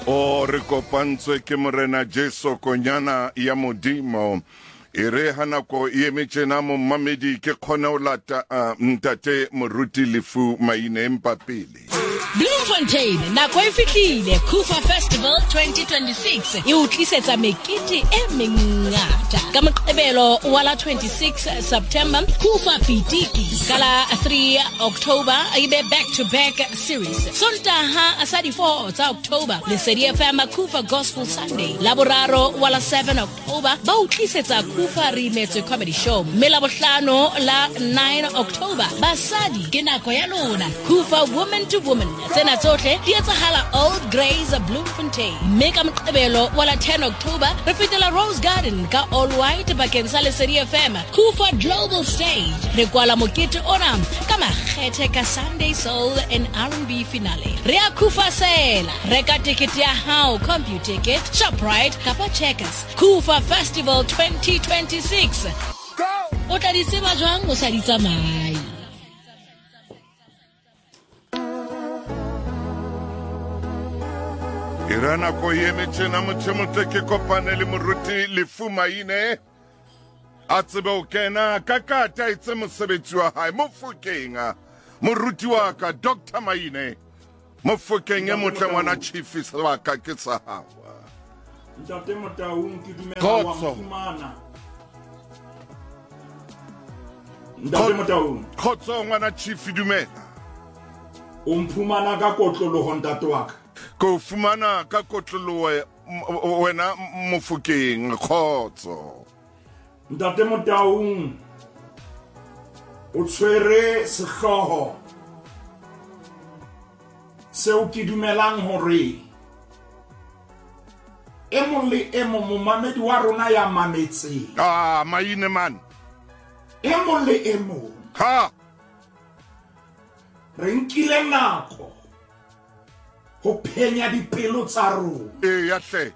O re kopantswe ke morena Jesu konyana ya modimo e re hanako e emetšena mo mamedi ke kgone o lata ntate moruti lefu maine empa pele Bloemfontein nako e fihlile Kufa Festival 2026 e o tlisetsa mekete e mengata ka moqebelo wa la 26 September Kufa Pitiki kala 3 October ibe back to back series Sontaha sa di 4 tsa October le Sedi FM Kufa Gospel Sunday la boraro wa la 7 October ba o tlisetsa Kufa Remix Comedy Show mme la bohlano la 9 October basadi ke nako ya lona Kufa Woman to Woman tsena tsohle di etsahala Old Grays Bloemfontein mme ka moqebelo wa la 10 October re fetela Rose Garden ka All White bakeng sa Lesedi FM Kufa Global Stage re kwala mokete ona ka makgethe ka Sunday Soul and R&B finale re a Kufa sela reka ticket ya hao CompuTicket Shoprite kapa Checkers Kufa Festival 2026 o tla di tseba jwang o sa di tsamai Irana ko emetšena motšhemote ke kopane le moruti lefu maine a tsebe o kena ka kata itse mosebetsi wa hae mo Fokeng moruti wa ka Dr. Maine mo Fokeng e motle ngwana chief sebaka ke sa hawa Ntate Motaung ke dumela wa mfumana Ntate Motaung khotso ngwana chief dumela o mphumana ka kotloloho ntate wa ka ko fumana ka kotloloho wena mo Fokeng khotso Ntate Motaung o tshwere sehloho seo ke dumelang hore e mong le e mong momamedi wa rona ya mametseng Maine man e mong le e mong ha re nkile nako ho phenya dipelo tsa rona ya hle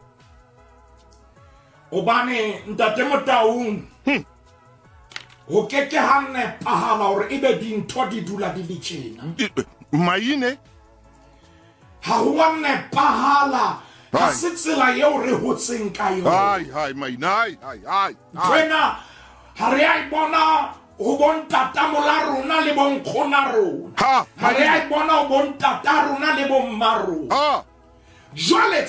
obane ntate Motaung ho keke hanne pahala hore ebe dintho di dula di le tjena Maine ha ho wanne pahala ha se tsela eo re hotseng ka yona hai Maine hai Twena ha re a bona ho bontata mola rona le bonkgona rona ha re a bona ho bontata rona le bommarona jwale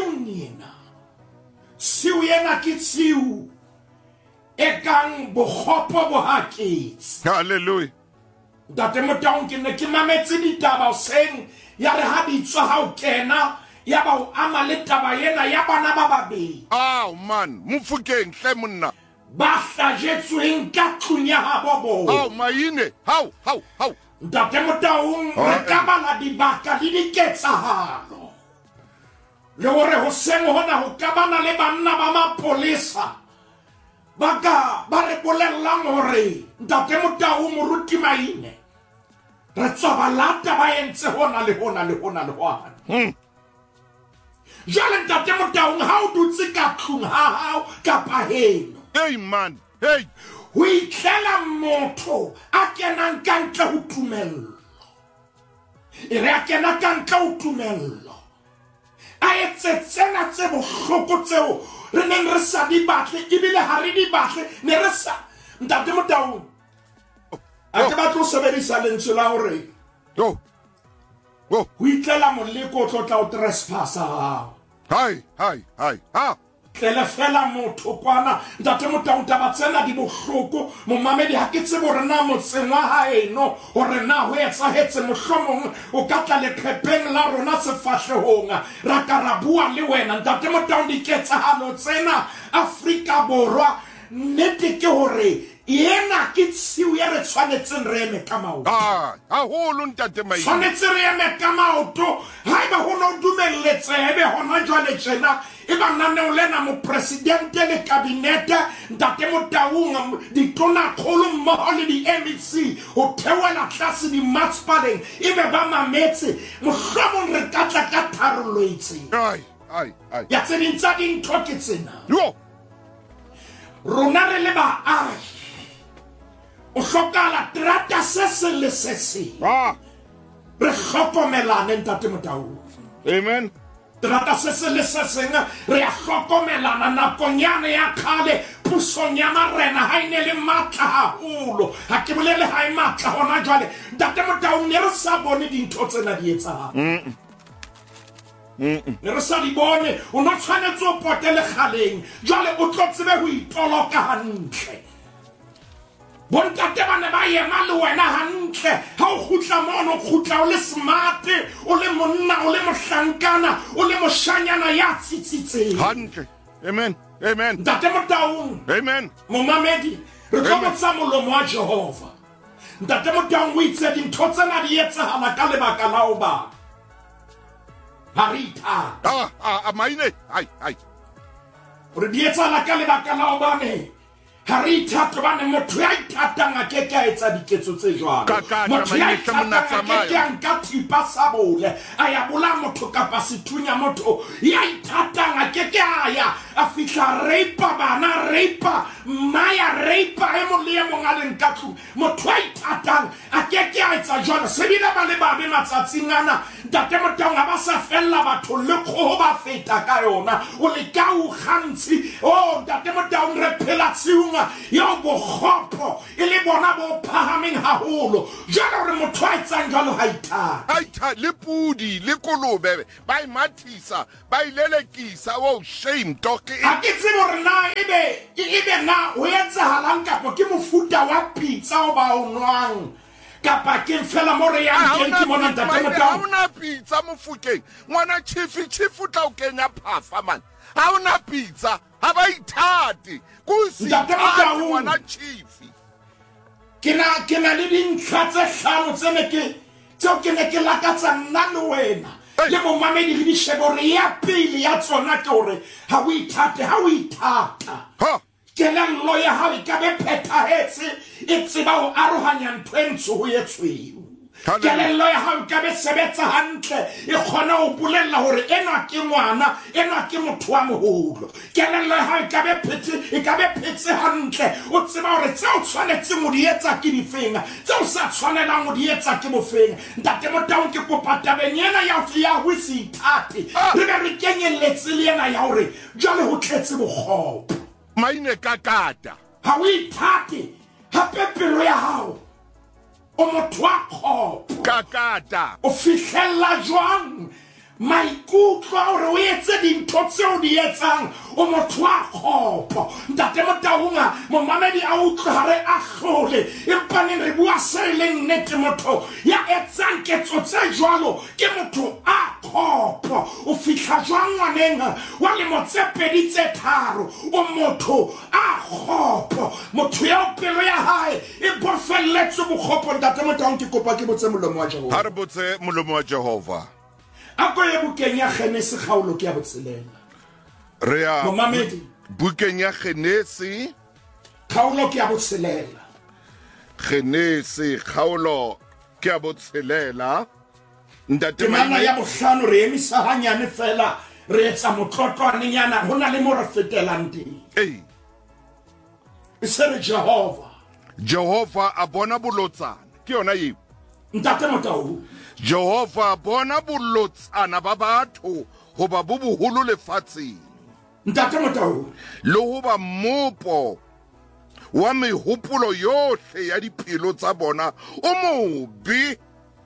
tsiu yena ke tsiu e kang bokgopo bo haketse hallelujah Ntate Motaung ke ne ke mametse ditaba seng ya re ha di tswa ha o kena ya ba o ama le taba yena ya bana ba babedi man mo Fokeng hle monna ba hlajetsweng ka tlung ya habo bona Maine how Ntate Motaung re ka bala dibaka le diketsahalo le hore hoseng hona ho ka bana le banna ba mapolesa ba re bolellang hore Ntate Motaung moruti Maine re tswa balata ba entse hona le hona jwale Ntate Motaung ha o dutse ka tlung ha hao kapa heno hey man hey ho itlela motho a kenang ka ntle ho tumello e re a kena ka ntle ho tumello a etse tsena tse bohloko tseo re neng re sa di batle ebile ha re di batle ne re sa Ntate Motaung a ke batlo sebedisa lentswe la hore ho itlela moleko o tlotla o trespassa hai ha tlele fela motho kwana Ntate Motaung taba tsena di bohloko momamedi ha ke tsebo re na motseng wa haeno hore na ho etsahetse mohlomong o ka tla leqhepeng la rona sefahlehong ra ka ra bua le wena Ntate Motaung diketsahalo tsena Afrika Borwa nnete ke hore yena ke tsiu ya re tshwanetseng re eme ka maoto haholo Ntate Maine tshwanetse re eme ka maoto haeba ho no dumelletsebe hona jwale tjena e ba naneo lena mopresidente le kabinete Ntate Motaung ditona kgolo mmoho le di-MEC ho theola tlase di-masepaleng ebe ba mametse mohlomong re ka tla ka tharollo e itseng ya tse ding tsa dintho ke tsena rona re le baahi o hlokahala terata se seng le se seng re hlokomelane Ntate Motaung amen Trata se le se senga re a hlokomelana nakonyane ya khale pusong ya marena ha ine le matla haholo ha ke bolele ha e matla hona jwale ntate Motaung ne re sa bone dintho tsena di etsahala ne re sa di bone o no tshwanetse o potele kgaleng jwale o tlo tsebe ho itoloka hantle bontate ba ne ba yema le wena hantle ha o khutla mono o khutla o le smart o le monna o le mohlankana o le moshanyana ya tsitsitseng hantle amen amen ntate Motaung amen momamedi re tlo botsa molomo wa Jehova ntate Motaung o itse dintho tsena di etsahala ka lebaka la o ba harita maine ai re di etsahala ka lebaka la o bane harita tobane motho ya ithatang a ke ka etsa diketso tse jwalo motho ya ithatang a ke ka nka thipa sa bole a ya bola motho kapa sethunya motho ya ithatang a ke ka ya a fihla reipa bana reipa maya reipa e mo le mo ngale nkatlu motho ya ithatang a ke ka etsa jwalo se bile ba le babe matsatsing ana ntate Motaung ba sa fella batho le kgo ba feta ka yona o le ka o gantsi ntate Motaung re phela tsiung yo bo khopo ile bona bo phahameng haholo jalo re motho a etsang jalo haita le pudi le kolobe ba imathisa ba ilelekisa shame talk a ke tsebo re na ebe na o etsahalang kapo ke mofuta wa pizza o ba o nwang kapa ke fela mo re yang ke mona ntate Motaung una pizza mofukeng ngwana chief tla o kenya phafa man ha una pizza ha ba ithati kusi ngwana chief ke na le dintlha tse hlano tseo ke ne ke lakatsa nna le wena le momamedi le dishebo re ya pele ya tsona ke hore ha o ithata kelello ya hao e ka be phethahetse e tseba ho arohanya ntho e ntsho ho etsweu kelello ya hao ka be sebetsa hantle e khona ho bolella hore enwa ke ngwana enwa ke motho wa moholo kelello ya hao ka be phetse hantle o tseba hore tseo tshwanetseng o di etsa ke difenga tseo sa tshwanelang o di etsa ke bofenga ntate Motaung ke kopa tabeng ena ya ho se ithate re be re kenyelletse le ena ya hore jwale ho tletse bokgopo maine kakata ha o ithate hape pelo ya hao o motho wa khopo kakata o fihlella jwang maikutlo hore o etse dintho tseo di etsang o motho wa khopo ntate Motaung momamedi a utlware a hlole empa ne re bua se le nnete motho ya etsang ketso tse jwalo ke motho a khopo o fihla jwang ngwaneng wa le motsepedi tse tharo o motho a khopo motho ya pelo ya hae e bofelletse bokgopo ntate Motaung ke kopa ke botse molomo wa Jehova ha re botse molomo wa Jehova ako ye bukeng ya Genesi kgaolo ke ya botshelela re ya momamedi bukeng ya Genesi kgaolo ke ya botshelela Genesi kgaolo ke ya botshelela ntate mana ya bohlano re emisa hanyane fela re etsa motlotwane nyana hona le mo re fetelang teng se re Jehova a bona bolotsana ke yona eo ntate Motaung Jehova bona bolotsana ba batho hoba bo boholo lefatsheng ntate Motaung le hoba mopo wa mehopolo yohle ya dipelo tsa bona o mobe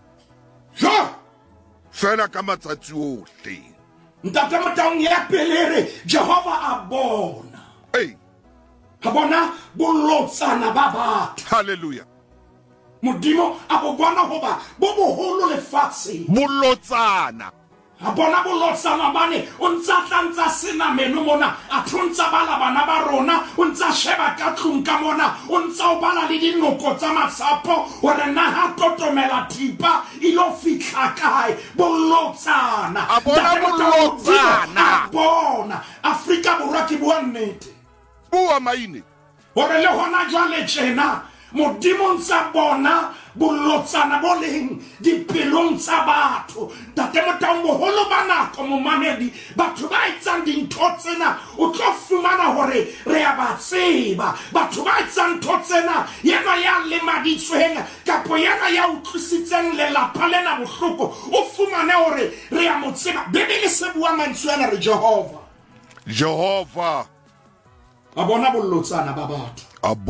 fela ka matsatsi ohle ntate Motaung ya pelere Jehova a bona ha bona bolotsana ba batho hallelujah modimo a bo bona hoba bo boholo lefatshe bolotsana a bona bolotsana bane o ntsa tlantsa sena meno mona a tlontsa bala bana ba rona o ntsa sheba ka tlung ka mona o ntsa o bala le dinoko tsa matsapo hore na ha totomela thipa ilo fihla kae bolotsana a bona bolotsana a bona Afrika Borwa ke bua nnete bua maine hore le hona jwale tjena modimo ntsa bona bolotsana boleng dipelong tsa batho ntate Motau boholo ba nako momamedi batho ba etsang dintho tsena o tlo fumana hore re a ba tseba batho ba etsang ntho tsena yena ya lemaditsweng kapo yena ya utlwisitseng lelapa lena bohloko o fumane hore re a mo tseba Bebele se bua mantswe ana re Jehova a bona bolotsana ba batho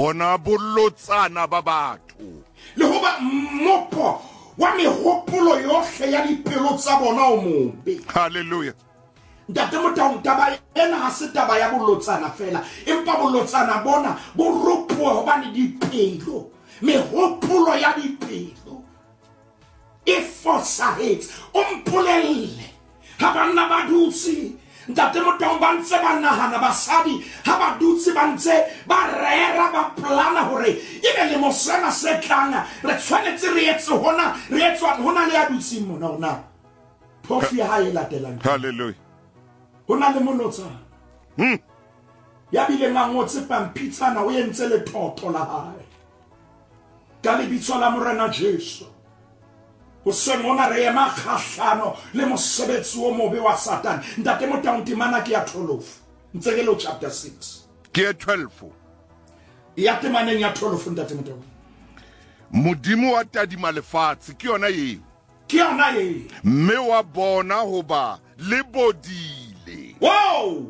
le hoba mopo wa mehopolo yohle ya dipelo tsa bona o mobe. Hallelujah. Ntate Motau taba ena ha se taba ya bolotsana fela empa bolotsana bona bo ropuwa hobane dipelo mehopolo ya dipelo e fosahetse o mpolelle ha banna ba dutse ntate Motau ba ntse ba nahana basadi ha ba dutse ba ntse ba rera ba plana hore ebe le mosena se tlang re tshwanetse re etse hona re etswa hona le ya dutse mona ona phofi ha e latelang. Hallelujah. Hona le molotsana ya bile ngangotse pampitsana o entse le thotho la hae ka lebitso la Morena Jesu o se mona re ema kgahlano le mosebetsi o mobe wa Satan. Ntate Motau ntimana ke ya 12 Ntsegelo chapter 6 ke ya 12 ya temaneng ya 12 ntate Motau Modimo wa tadima lefatshe ke yona eo mme wa bona hoba le bodile. Wow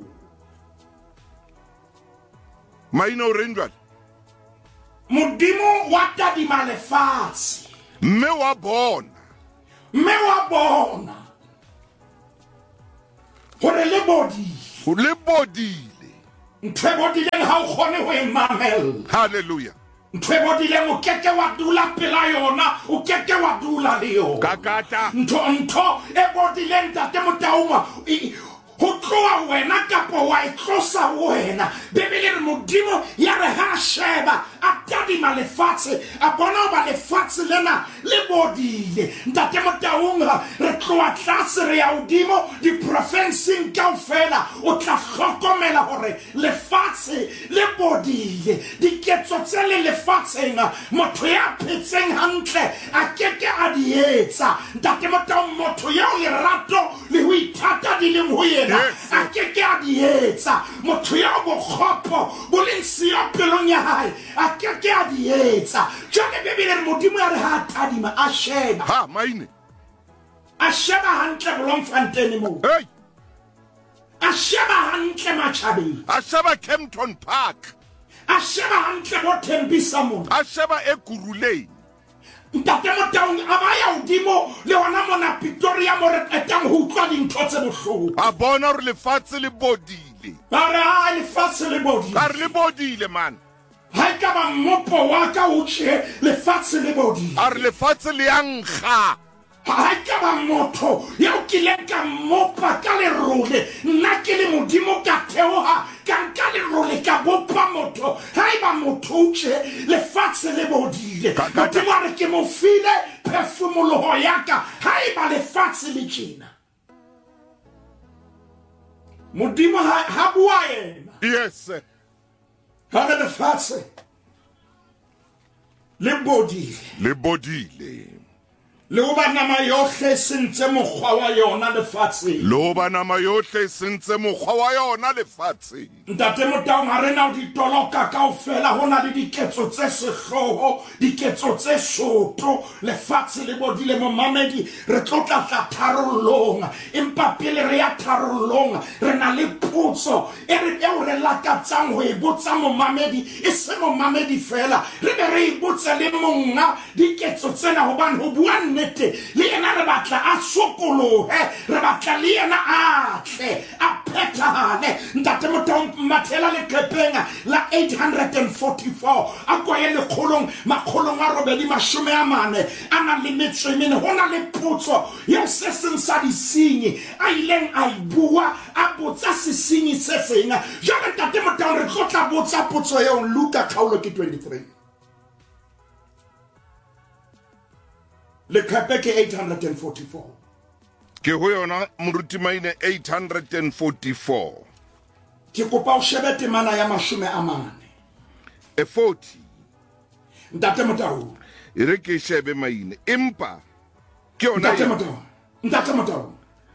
maina o rendwa Modimo wa tadima lefatshe mme wa bona hore le bodile ntwe bodileng ha o kgone ho emamela. Hallelujah. Ntwe bodileng o keke wa dula pela yona o keke wa dula le yona kakata ntho e bodileng ntate Motau ho tloa wena kapo wa itlosa wena Bebele re Modimo ya re ha sheba a tadima lefatshe a bona ba lefatshe lena le bodile ntate Motau re tloa tlase re ya hodimo di profinsing kaofela o tla hlokomela hore lefatshe le bodile diketso tse le lefatsheng motho ya phetseng hantle a keke a di etsa ntate Motau motho ya lerato le ho ithata di leng ho yena a keke a di etsa motho ya bokgopo bo leng siya pelong ya hae a keke a di etsa jwale Bebele re Modimo ya re ha tadima a sheba ha maine a sheba hantle Bloemfontein mo a sheba hantle Matjhabeng a sheba Kempton Park a sheba hantle bo Tembisa mo a sheba Ekuruleng ntate Motau a ba ya hodimo le hona mona Pretoria mo re etang ho utlwa dintho tse bohloko a bona re lefatshe le bodile ba re ha lefatshe le bodile ba re le bodile man ha ka ba mopo wa ka o tjhe lefatshe le bodile a re lefatshe le yankga ha ka ba motho ya o kileng ka mopa ka lerole nna ke le Modimo ka theoha ka nka lerole ka bopa motho ha iba motho o tjhe lefatshe le bodile Modimo a re ke mo file phefumoloho ya ka ha iba lefatshe le tjena Modimo ha bua yena yes ha re lefatshe le bodile le ho ba nama yohle sentse mokgwa wa yona lefatshe ntate Motau ha re na o ditoloka kaofela hona le diketso tse sehloho diketso tse soto lefatshe le bodile momamedi re tlotla tharollong empa pele re ya tharollong re na le potso e re lakatsang ho e botsa momamedi e se momamedi fela re be re botsa le monga diketso tsena hobane ho bua le yena re batla a sokolohe re batla le yena a tle a phethahale ntate Motau mathela le kepeng la 844 a koye le makgolong a robedi mashome a mane a na le metso mene hona le potso ya se seng sa disenyi a ileng a bua a botsa sesenyi se seng jwale ntate Motau re tlotla botsa potso eo Luka kgaolo ke 23 le kepe ke 844 ke ho yona moruti maine 844 ke kopa o shebe temana ya mashome a mane 40 ntate Motau e re ke shebe maine empa ke ona ntate Motau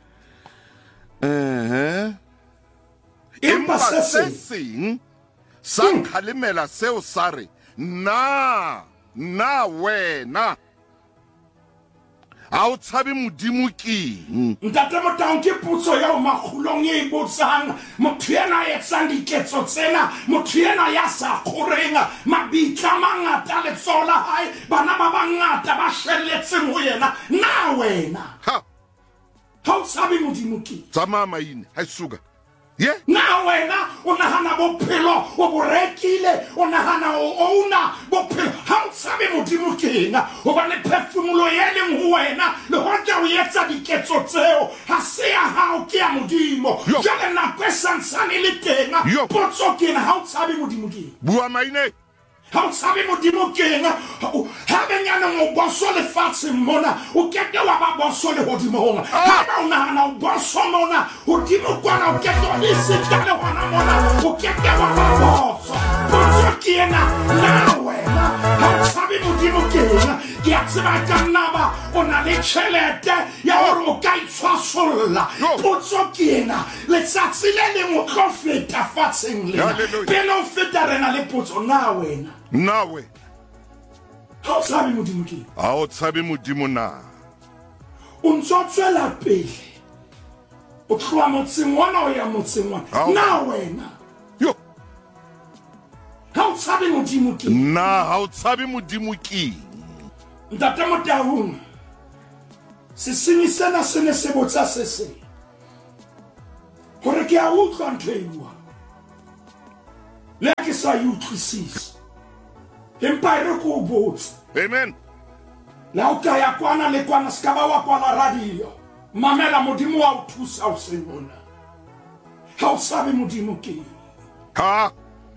empa se seng sa khalemela seo sare na wena a o tshabe modimo keng ntate Motau ke putso ya o magulong e botsang motho ena a etsang diketso tsena motho ena ya sa kgorenga mabitla mangata le tsola hae bana ba bangata ba shelletseng ho yena na wena ha o tshabe modimo keng tsama maine ha suga ye na wena o nahana bophelo o borekile o nahana o ouna bophelo ha o tshabe modimo keng o ba le phefumulo ye leng ho wena le hoja o etsa diketso tseo ha se ya hao ke ya modimo jale nako e santsane le teng potso keng ha o tshabe modimo keng bua maine ha o tshabe modimo keng ha benyana mo boso le fatshe mona o keke wa ba boso le hodimo ha ba o nahana o boso mona hodimo kwana o keke wa isitale wana mona o keke wa ba boso boso keng na wena ha o tshabe modimo keng ke a tseba ka naba o na le tšhelete ya hore o ka itshwasolla potso keng letsatsi le leng o tlo feta fatsheng lena pele o feta rena le potso na wena nawe ha o tshabe modimo keng a o tshabe modimo na o ntse o tswela pele o tloha motseng wana o ya motseng wana na wena ha o tshabe modimo keng na ha o tshabe modimo keng ntate Motau sesenyi sena se ne se botsa se seng hore ke a utlwa ntho e buang le ke sa e utlwisise empa e re ko botsa amen la o ka ya kwana le kwana ska ba wa kwala radio mamela modimo wa o thusa o se bona ha o sabe modimo keng ha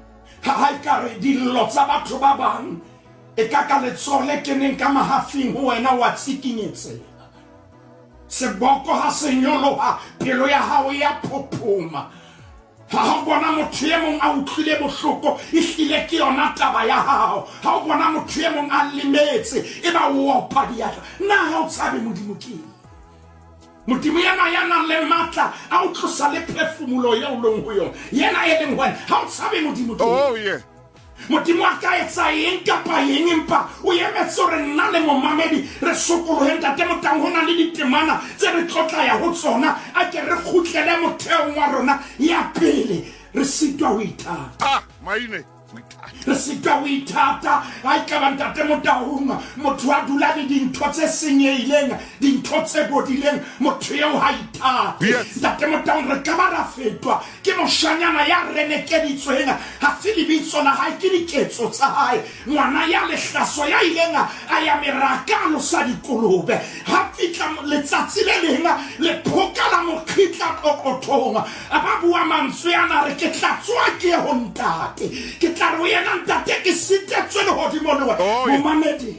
ka re dillo tsa batho ba bang e ka ka letsole keneng ka mahafing ho wena wa tsikinyetsela seboko ha senyoloha pelo ya hao ya phophoma ha o bona motho e mong a utlwile bohloko e hlile ke yona taba ya hao ha o bona motho e mong a lemetse e ba o opa diatla na ha o tshabe modimo keng modimo yana le matla a o tlosa le phefumulo ya o leng ho yona yena e leng wena ha o tshabe modimo keng oh yeah modimo a ka etsa eng kapa eng empa o emetse hore nna le momamedi re sokolohe ntate Motau ho na le ditemana tse re tlotla ya ho tsona a ke re kgutlele motheong wa rona ya pele re sitwa ho ithata maine re sitwa ho ithata ha ka ba ntate Motau motho a dula le dintho tse senyehileng dintho tse bodileng motho eo ha ithata ntate Motau re ka ba ra fetwa ke moshanyana ya renekeditsweng ha se lebitso la hae ke diketso tsa hae ngwana ya lehlaso ya ileng a ya merakalo sa dikolobe ha fitla letsatsi le leng le phoka la mokgitla qoqothong a ba bua mantswe ana re ke tla tswa ke ho ntate ke tla re yena ntate ke sitetswe le hodimo le wena momamedi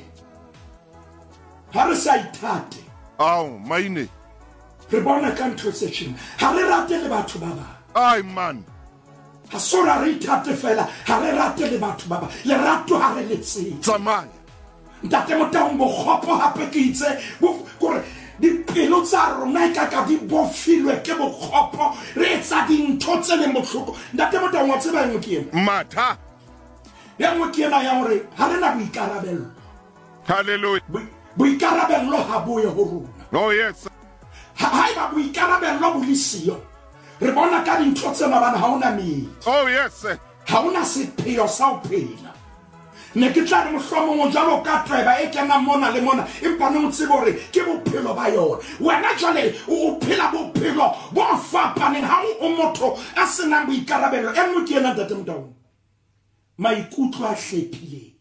ha re sa ithate maine re bona ka ntho tse tjena ha re rate le batho ba bang ai man ha sora re ithate fela ha re rate le batho ba bang le rato ha re letseng tsamaya ntate Motau bokgopo hape ke itse gore dipelo tsa rona e ka di bofilwe ke bokgopo re etsa dintho tse leng bohloko ntate Motau wa tseba eng ke ena matha ya ngwe ke ena ya hore ha re na boikarabello hallelujah boikarabello ha bo ye ho rona oh yes ha eba boikarabello bo le siyo re bona ka dintho tsena bana ha ona meedi oh yes ha ona sepheo sa ho phela ne ke tla re mohlomong jalo ka treba e kena mona le mona empa ne o tsebe hore ke bophelo ba yona wena jwale o phela bophelo bo fapaneng ha o motho a senang boikarabello e nngwe ke ena ntate Motau maikutlo a hlephileng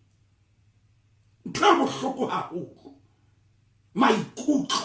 ntho e bohloko haholo maikutlo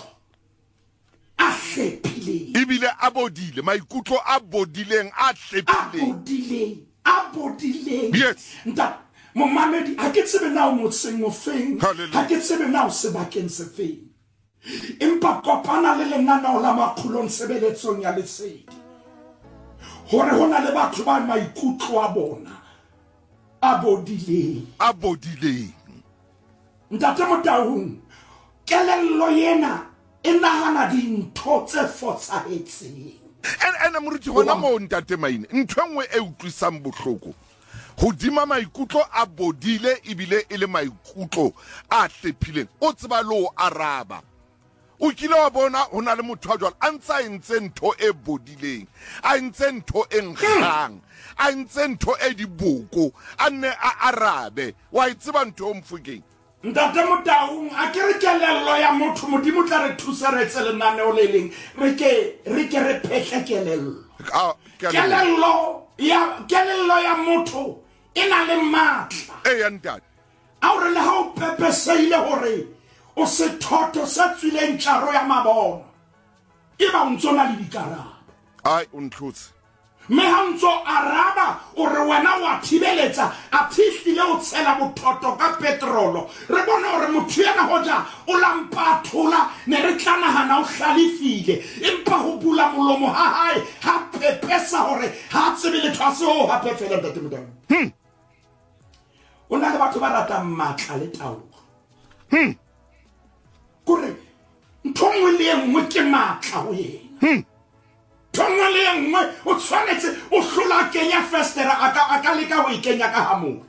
a hlephileng ebile a bodile maikutlo a bodileng a hlephileng a bodileng yes momamedi ha ke tsebe na o motseng o feng ha ke tsebe na o sebakeng se feng empa kopana le lenaneo la makgulong sebeletsong ya lesedi hore hona le batho ba maikutlo a bona a bodileng ntate Motaung kelello yena e nagana dintho tse fosahetseng ene moruti gona mo ntate Maine ntho nngwe e utlwisang bohloko hodima maikutlo a bodile ebile e le maikutlo a hlephileng o tseba lo araba o kile wa bona hona le motho a jwalo a ntse a entse ntho e bodileng a entse ntho e nkgang a entse ntho e diboko a nne a arabe wa itseba ntho o Mofokeng ntate Motaung a ke re kelello ya motho modimo tla re thusa re etse lenaneo le leng re ke re phehle kelello kelello ya motho e na le matla ya ntate a re le ha o pepeseile hore o se thotho sa tswileng tjaro ya mabono e ba ntsona le dikarabo ai untlutse me ha ntso araba o re wena wa thibeletsa a thihlile o tshela bothoto ka petrolo re bona hore motho yana hoja o lampathola ne re tlanahana o hlalefile empa ho bula molomo ha hae ha pepesa hore ha tsebe le thwase o ha pefela ntate Motaung o na le batho ba ratang matla le taolo kore nthongwe le nngwe ke matla ho yena thongwe le nngwe o tshwanetse o hlola kenya festera aka leka ho ikenya ka hamore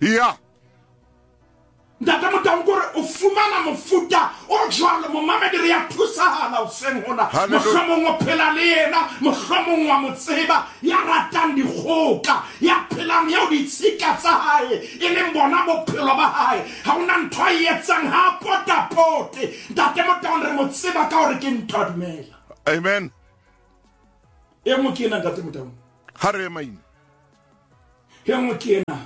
ntate Motaung kore o fumana mofuta o jwalo momamedi re ya thusahala o seng hona mohlomong o phela le yena mohlomong wa motseba ya ratang dikgoka ya phelang ya o ditshika tsa hae e leng bona bophelo ba hae ha ona ntho a etsang ha potapote ntate Motaung re motseba ka hore ke ntho dumela amen e mo ke ena ntate Motaung hare Maine e mo ke ena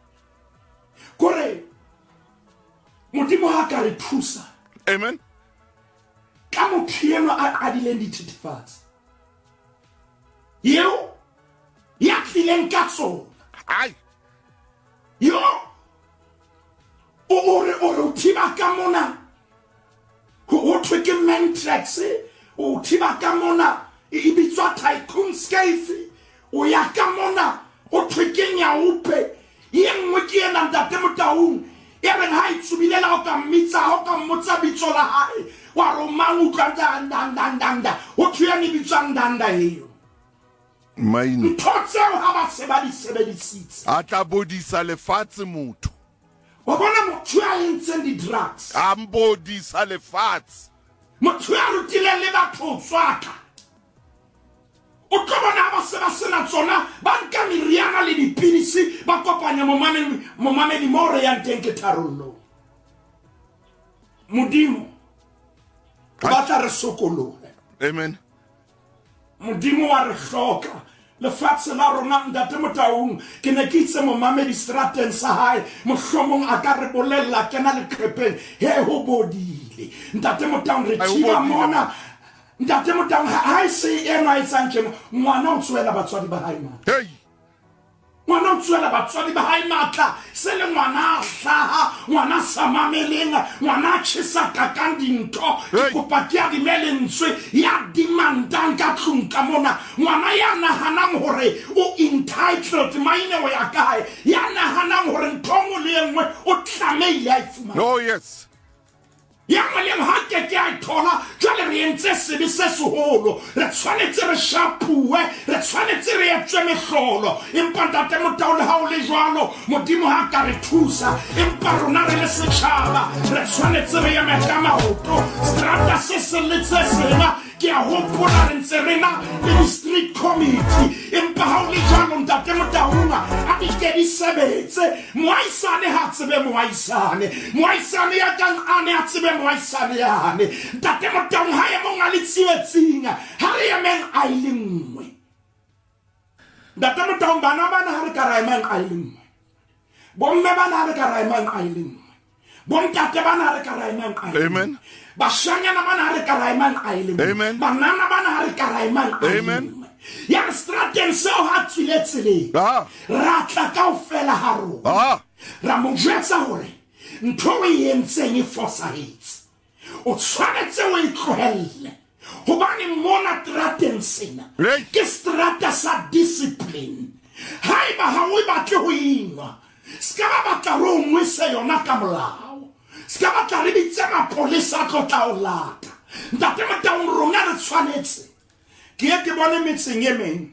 kore modimo ha ka re thusa amen ka motho eno a dileng dithethefatsi yeo ya tlileng ka tsona ai yo o thiba ka mona ho thwe ke Mentrax o thiba ka mona e bitswa Tycoon Scafe o ya ka mona o thwe ke Nyaupe ye nngwe ke ena ntate Motaung e re ha itsubilela o ka mmitsa o ka mmotsa bitso la hae wa romang utlwa ndanda o thwe ni bitswa ndanda eo Maine thotseo ha ba se ba di sebedisitse a tla bodisa lefatshe motho wa bona motho a entseng di drugs a mbodisa lefatshe motho a rutile le batho tswaka o tlo bona ba se ba sena tsona ba nka meriana le dipilisi ba kopanya momamedi mo re yang teng ke tharollo modimo ba tla re sokolohe amen modimo wa re hloka lefatshe la rona ntate Motaung ke ne ke itse momamedi strateng sa hae mohlomong a ka re bolella kena le krepeng he ho bodile ntate Motaung re thiba mona ntate Motaung ha se eno a etsang tjena ngwana o tswela batswadi ba hae matla hey ngwana o tswela batswadi ba hae matla se le ngwana a hlaha ngwana sa mameleng ngwana a tjhesa kakang dintho kopa ke a dimelentswe ya dimandang ka tlung ka mona ngwana ya nahanang hore o entitled Maine o ya kae ya nahanang hore ntho le nngwe o tlameile a ifumana oh yes ya maleng ha ke a thola jwale re entse sebe se seholo re tshwanetse re shapuwe re tshwanetse re etswe mehlolo empa ntate Motaung ha o le jwalo modimo ha ka re thusa empa rona re le setjhaba re tshwanetse re eme ka maoto strata se le tse sena ke a hopola re ntse rena le district committee empa ha o le jwalo ntate Motaung a di ke di sebetse moaisane ha tsebe moaisane ya kang ane a tsebe moaisane yane ntate Motaung ha e monga le tsietsinga ha re emeng a ile nngwe ntate Motaung bana ha re ka ra emeng a ile nngwe bomme bana ha re ka ra emeng a ile nngwe bontate bana ha re ka ra emeng a ile amen bashanyana bana ha re ka ra emeng a ile nngwe amen banana bana ha re ka ra emeng a ile nngwe ya strateng seo ha tswiletsele ra tla kaofela ha rona ra mo jwetsa hore ntho e entseng e fosahetse o tshwanetse o e tlohelle hobane mona strateng sena ke strata sa discipline haeba ha o batle ho ingwa ska ba batla ro ngwe se yona ka molao ska batla re bitse mapolesa a tlo tla o lata ntate Motaung rona re tshwanetse ke ke bone metseng e meng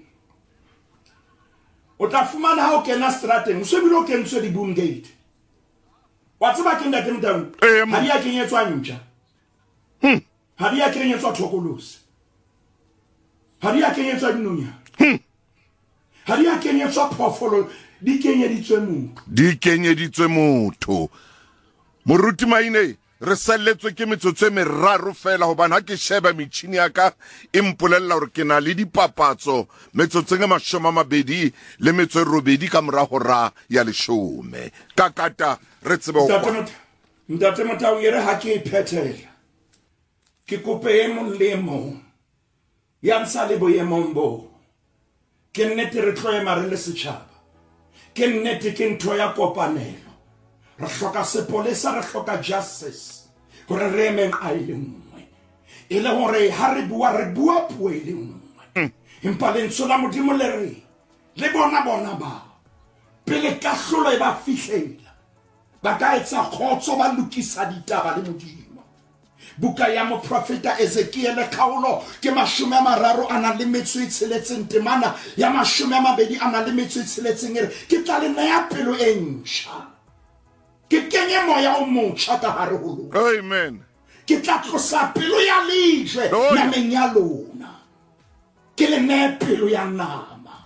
o tla fumana ha o kena strateng o sebile o kentswe di Boom Gate wa tseba ke ntate Motaung ha di a kenyetswa ntja ha di a kenyetswa thokolosi ha di a kenyetswa dinonya ha di a kenyetswa phofolo di kenyeditswe motho moruti Maine re salletswe ke metsotso e meraro fela hobane ha ke sheba metšhini ya ka e mpolella hore ke na le dipapatso metsotsong e 28 ka morago ra ya 10 ka kata re tsebe o ntate Motaung ere ha ke iphethela ke kope e mong le mong ya nsa le boemong bo ke nnete re tloema re le setšhaba ke nnete ke ntho ya kopanelo re hloka sepolesa re hloka justice gore re emeng a ile nngwe e le gore ha re bua puo e le nngwe empa lentswe la Modimo le re le bona ba pele kahlolo e ba fihlela ba ka etsa khotso ba lokisa ditaba le Modimo buka ya moprofeta Ezekiel khaolo ke 30 ana le metso e tsheletseng temana ya 20 ana le metso e tsheletseng ere ke tla le naya pelo e ntšha ke kenye moya o motšha ka hare ho lona amen ke tla tlosa pelo ya lejwe nameng ya lona ke le naya pelo ya nama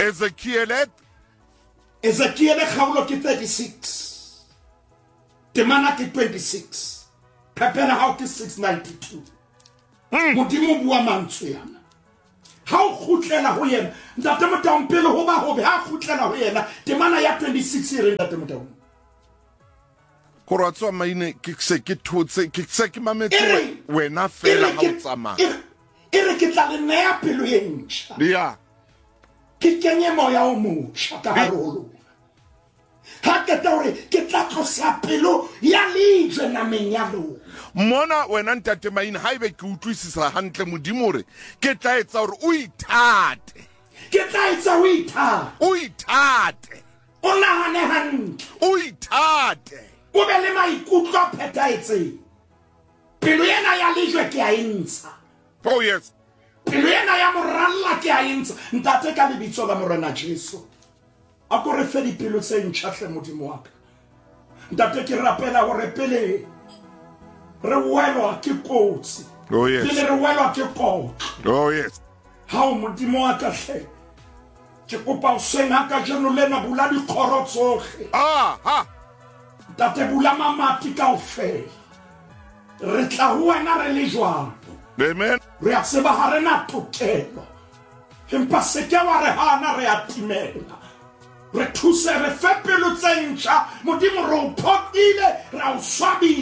Ezekiel khaolo ke 36 temana ke 26 Pepela how ke 692 Modimo bua mantswe yana ha o khutlela ho yena ntate Motaung pele ho ba hobe ha khutlela ho yena temana ya 26 re ntate Motaung Koratswa Maine ke se ke thotse ke se ke mametse wena fela ha o tsamaya ere ke tla le naya pelo e ntšha ya ke kenye moya o motšha ka harolo ha ke tore ke tla tlosa pelo ya lejwe nameng ya lona mona wena ntate Maine ha ibe ke utlwisisa hantle Modimo hore ke tla etsa hore o ithate o nahane hantle o ithate o be le maikutlo a phetaetseng pelo ena ya lejwe ke a intsha oh yes pelo ena ya moralla ke a intsha ntate ka lebitso la Morena Jesu a ko re fe dipelo tse ntšha hle Modimo wa ka ntate ke rapela gore pele re welwa ke kotsi oh yes pele re welwa ke kotlo oh yes ha o Modimo wa ka hle ke kopa o sena ka jeno lena bula dikgoro tsohle ntate bula mamati kaofela re tla ho wena re le jwalo amen re a tseba ha re na tokelo empa se ke wa re hana re a timela re thuse re fe pelo tse ntšha Modimo re o phokile re a o swabile